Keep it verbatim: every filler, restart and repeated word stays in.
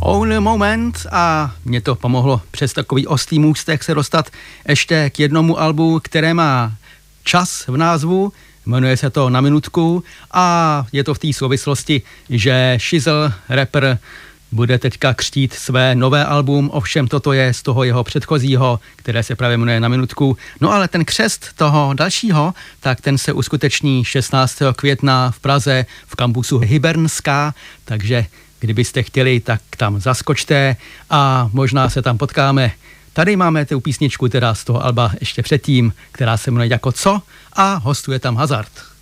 Only Moment a mě to pomohlo přes takový ostrý můstek se dostat ještě k jednomu albu, které má čas v názvu, jmenuje se to Na minutku a je to v té souvislosti, že Shizzle, rapper, bude teďka křtít své nové album, ovšem toto je z toho jeho předchozího, které se právě jmenuje Na minutku. No ale ten křest toho dalšího, tak ten se uskuteční šestnáctého května v Praze v kampusu Hybernská, takže kdybyste chtěli, tak tam zaskočte a možná se tam potkáme. Tady máme tu písničku teda z toho alba ještě předtím, která se jmenuje Jako co a hostuje tam Hazard.